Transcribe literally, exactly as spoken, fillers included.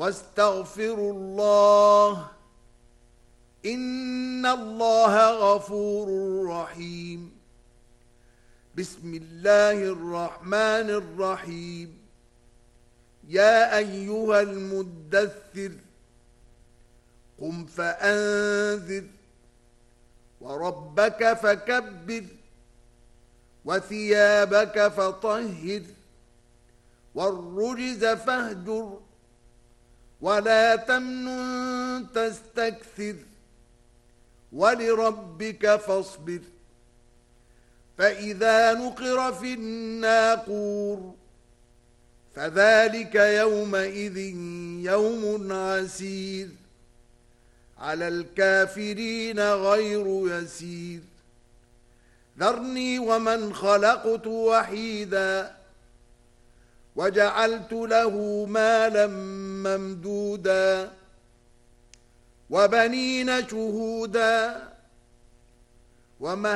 واستغفروا الله إن الله غفور رحيم. بسم الله الرحمن الرحيم. يا أيها المدثر قم فأنذر وربك فكبر وثيابك فطهر والرجز فاهجر ولا تمنن تستكثر ولربك فاصبر. فإذا نقر في الناقور فذلك يومئذ يوم عسير على الكافرين غير يسير. ذرني ومن خلقت وحيدا وجعلت له مالا ممدودا وبنين شهودا وما